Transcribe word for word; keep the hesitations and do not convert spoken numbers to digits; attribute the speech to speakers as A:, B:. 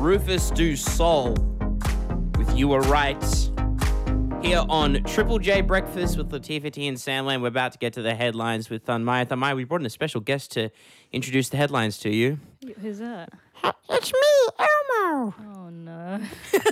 A: Rufus Du Sol with You Were Right. Here on Triple J Breakfast with Latifah T and Sam Lane. We're about to get to the headlines with Thanmaya. Thanmaya, we brought in a special guest to introduce the headlines to you.
B: Who's that?
C: It's me, Elmo.
B: Oh, no.